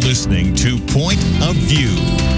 listening to Point of View.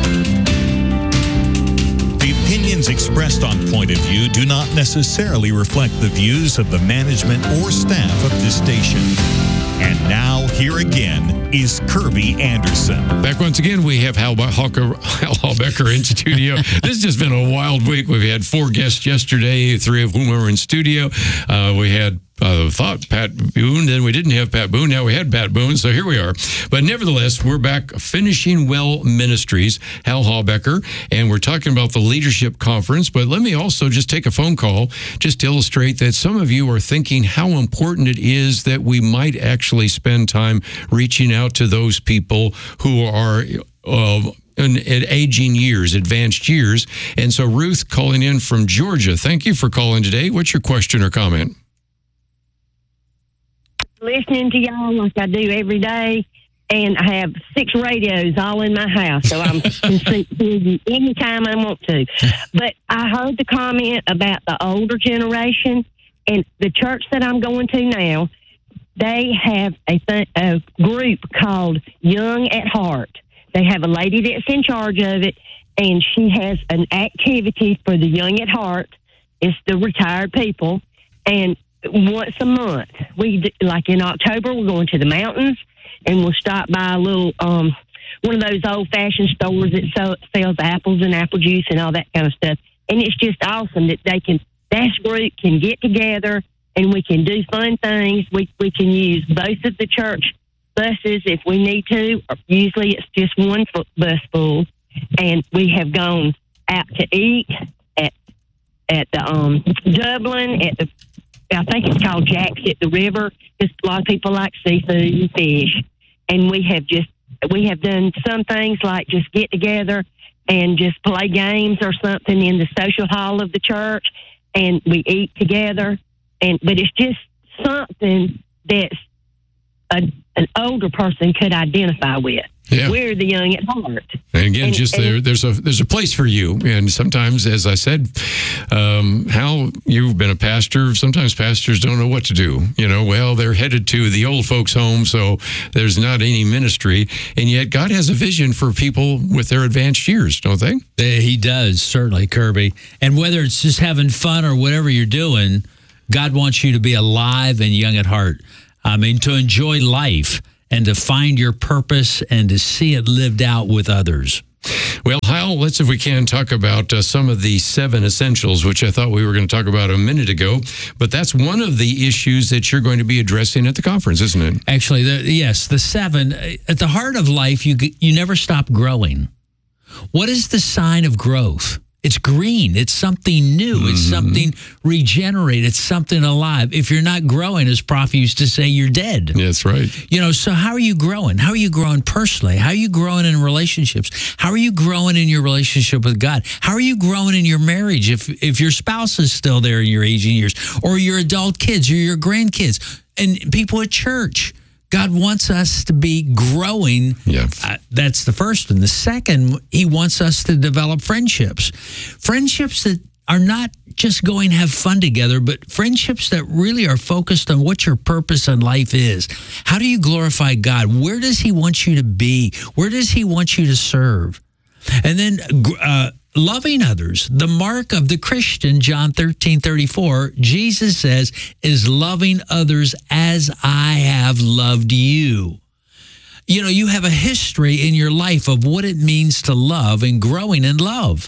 The opinions expressed on Point of View do not necessarily reflect the views of the management or staff of this station. And now, here again is Kirby Anderson. Back once again, we have Hal Halbecker in studio. This has just been a wild week. We've had 4 guests yesterday, 3 of whom were in studio. We had Pat Boone, then we didn't have Pat Boone. Now we had Pat Boone, so here we are. But nevertheless, we're back Finishing Well Ministries, Hal Halbecker, and we're talking about the Leadership Conference. But let me also just take a phone call just to illustrate that some of you are thinking how important it is that we might actually spend time reaching out to those people who are in aging years, advanced years. And so Ruth calling in from Georgia. Thank you for calling today. What's your question or comment? Listening to y'all like I do every day, and I have 6 radios all in my house, so I'm busy anytime I want to. But I heard the comment about the older generation, and the church that I'm going to now, they have a group called Young at Heart. They have a lady that's in charge of it, and she has an activity for the Young at Heart. It's the retired people, and once a month, like in October, we're going to the mountains, and we'll stop by a little one of those old-fashioned stores that sells apples and apple juice and all that kind of stuff. And it's just awesome that that group can get together and we can do fun things. We can use both of the church buses if we need to. Usually, it's just one bus full, and we have gone out to eat at the Dublin at the. I think it's called Jack's at the river, because a lot of people like seafood and fish. And we have done some things like just get together and just play games or something in the social hall of the church, and we eat together. But it's just something that's an older person could identify with. Yeah. We're the Young at Heart. And again, there's a place for you. And sometimes, as I said, Hal, you've been a pastor. Sometimes pastors don't know what to do. Well, they're headed to the old folks' home, so there's not any ministry. And yet God has a vision for people with their advanced years, don't they? He does, certainly, Kirby. And whether it's just having fun or whatever you're doing, God wants you to be alive and young at heart. I mean, to enjoy life and to find your purpose and to see it lived out with others. Well, Hal, let's, if we can, talk about some of the 7 essentials, which I thought we were going to talk about a minute ago. But that's one of the issues that you're going to be addressing at the conference, isn't it? Actually, yes, the 7. At the heart of life, you never stop growing. What is the sign of growth? It's green. It's something new. Mm-hmm. It's something regenerated. It's something alive. If you're not growing, as Prof used to say, you're dead. That's right. So how are you growing? How are you growing personally? How are you growing in relationships? How are you growing in your relationship with God? How are you growing in your marriage if your spouse is still there in your aging years, or your adult kids or your grandkids and people at church? God wants us to be growing. Yeah. That's the first one. The second, he wants us to develop friendships. Friendships that are not just going to have fun together, but friendships that really are focused on what your purpose in life is. How do you glorify God? Where does he want you to be? Where does he want you to serve? And then loving others. The mark of the Christian, John 13:34, Jesus says, is loving others as I have loved you. You have a history in your life of what it means to love and growing in love.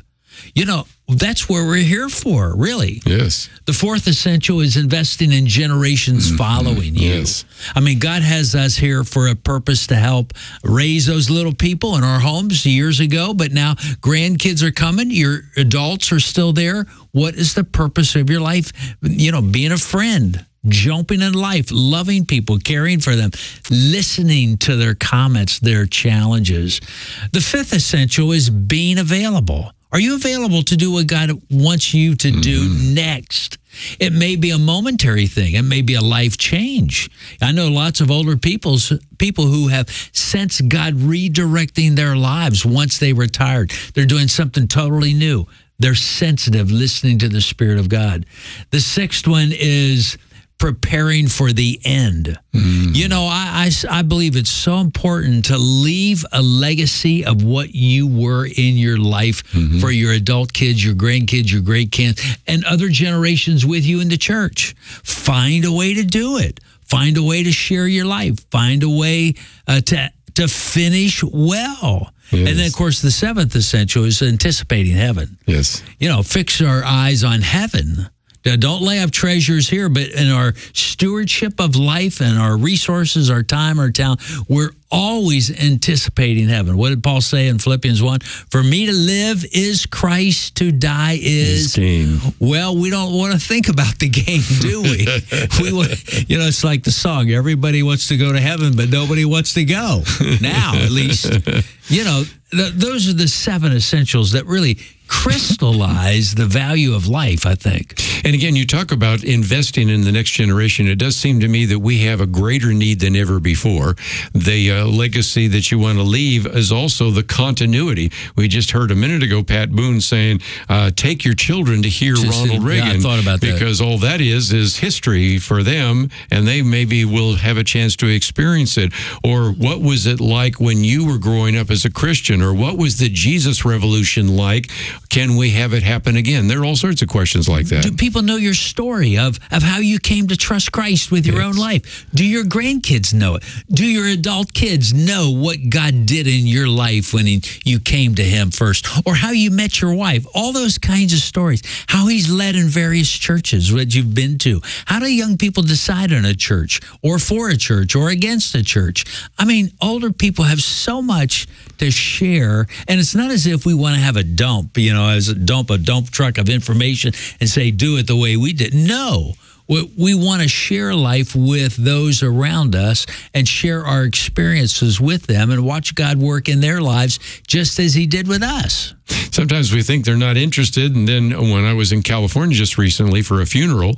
That's where we're here for, really. Yes. The 4th essential is investing in generations following you. Yes. I mean, God has us here for a purpose to help raise those little people in our homes years ago, but now grandkids are coming. Your adults are still there. What is the purpose of your life? Being a friend, jumping in life, loving people, caring for them, listening to their comments, their challenges. The 5th essential is being available. Are you available to do what God wants you to do next? It may be a momentary thing. It may be a life change. I know lots of older people who have sensed God redirecting their lives once they retired. They're doing something totally new. They're sensitive, listening to the Spirit of God. The 6th one is preparing for the end. You know, I believe it's so important to leave a legacy of what you were in your life for your adult kids, your grandkids, your great kids, and other generations with you in the church. Find a way to do it. Find a way to share your life. Find a way to finish well. Yes. And then, of course, the seventh essential is anticipating heaven. Yes. You know, fix our eyes on heaven. Now, don't lay up treasures here, but in our stewardship of life and our resources, our time, our talent, we're always anticipating heaven. What did Paul say in Philippians 1? For me to live is Christ, to die is gain. Well, we don't want to think about the gain, do we? You know, it's like the song, everybody wants to go to heaven, but nobody wants to go. Now, at least. You know, those are the 7 essentials that really crystallize the value of life, I think. And again, you talk about investing in the next generation. It does seem to me that we have a greater need than ever before. The legacy that you want to leave is also the continuity. We just heard a minute ago Pat Boone saying, take your children to hear Ronald Reagan. Yeah, I thought about that. Because all that is history for them, and they maybe will have a chance to experience it. Or what was it like when you were growing up as a Christian? Or what was the Jesus revolution like? Can we have it happen again? There are all sorts of questions like that. Do people know your story of how you came to trust Christ with your own life? Do your grandkids know it? Do your adult kids know what God did in your life when you came to him first? Or how you met your wife? All those kinds of stories. How he's led in various churches that you've been to. How do young people decide on a church or for a church or against a church? I mean, older people have so much to share, and it's not as if we want to have a dump, you know, as a dump truck of information and say, do it the way we did. No. We want to share life with those around us and share our experiences with them and watch God work in their lives just as he did with us. Sometimes we think they're not interested. And then when I was in California just recently for a funeral,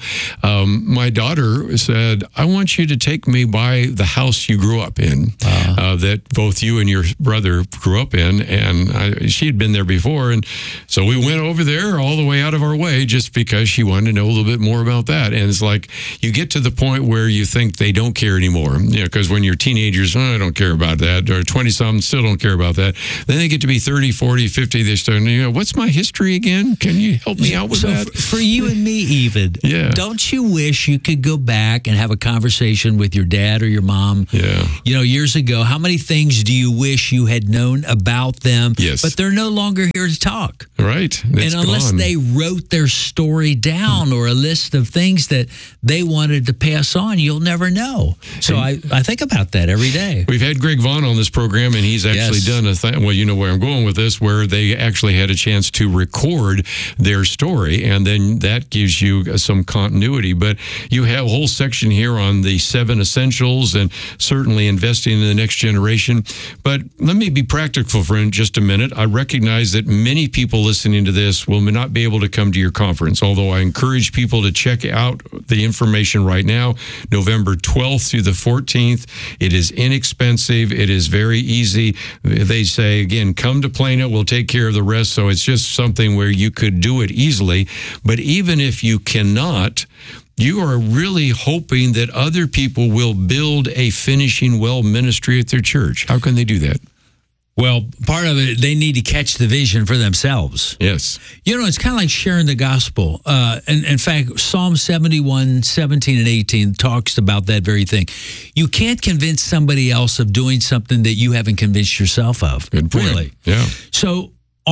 my daughter said, I want you to take me by the house you grew up in, that both you and your brother grew up in. And she had been there before. And so we went over there all the way out of our way just because she wanted to know a little bit more about that. And it's like you get to the point where you think they don't care anymore. You know, because when you're teenagers, I don't care about that. Or 20-something, still don't care about that. Then they get to be 30, 40, 50. They start, you know, what's my history again? Can you help me out with that? For you and me, even, don't you wish you could go back and have a conversation with your dad or your mom? Yeah. You know, years ago, how many things do you wish you had known about them? Yes. But they're no longer here to talk. Right. And unless they wrote their story down or a list of things that they wanted to pass on, you'll never know. So I think about that every day. We've had Greg Vaughn on this program, and he's actually done a thing. Well, you know where I'm going with this, where they actually had a chance to record their story, and then that gives you some continuity. But you have a whole section here on the 7 essentials and certainly investing in the next generation. But let me be practical for just a minute. I recognize that many people listening to this will not be able to come to your conference, although I encourage people to check out the information right now, November 12th through the 14th. It is inexpensive. It is very easy. They say, again, come to Plano. We'll take care of the rest. So it's just something where you could do it easily. But even if you cannot, you are really hoping that other people will build a finishing well ministry at their church. How can they do that? Well, part of it, they need to catch the vision for themselves. Yes. You know, it's kind of like sharing the gospel. And in fact, Psalm 71, 17 and 18 talks about that very thing. You can't convince somebody else of doing something that you haven't convinced yourself of. Good point. Really. Yeah. So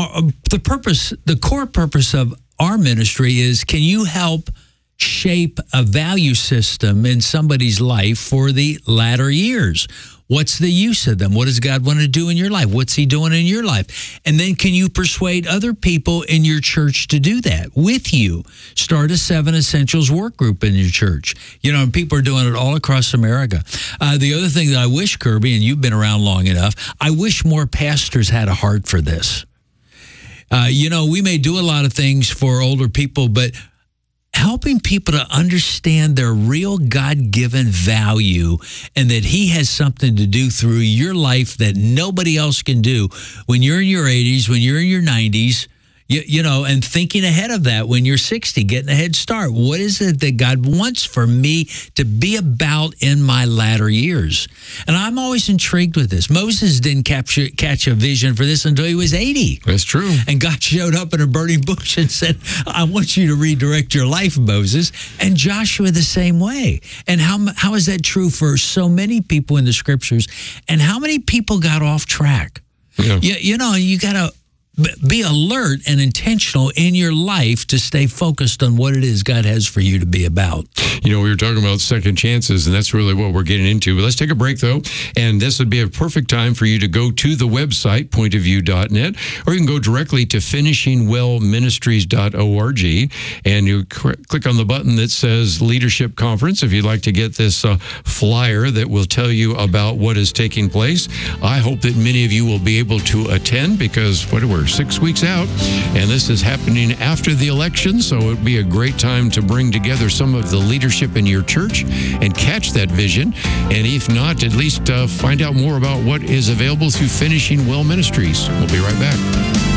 the core purpose of our ministry is, can you help shape a value system in somebody's life for the latter years? What's the use of them? What does God want to do in your life? What's he doing in your life? And then can you persuade other people in your church to do that with you? Start a 7 Essentials work group in your church. You know, and people are doing it all across America. The other thing that I wish, Kirby, and you've been around long enough, I wish more pastors had a heart for this. You know, we may do a lot of things for older people, but helping people to understand their real God-given value and that he has something to do through your life that nobody else can do when you're in your 80s, when you're in your 90s, and thinking ahead of that when you're 60, getting a head start. What is it that God wants for me to be about in my latter years? And I'm always intrigued with this. Moses didn't catch a vision for this until he was 80. That's true. And God showed up in a burning bush and said, I want you to redirect your life, Moses. And Joshua the same way. And how is that true for so many people in the scriptures? And how many people got off track? Yeah. You got to be alert and intentional in your life to stay focused on what it is God has for you to be about. We were talking about second chances, and that's really what we're getting into. But let's take a break, though, and this would be a perfect time for you to go to the website, pointofview.net, or you can go directly to finishingwellministries.org, and you click on the button that says Leadership Conference if you'd like to get this flyer that will tell you about what is taking place. I hope that many of you will be able to attend because, we're 6 weeks out, and this is happening after the election, so it would be a great time to bring together some of the leadership in your church and catch that vision. And if not, at least find out more about what is available through Finishing Well Ministries. We'll be right back.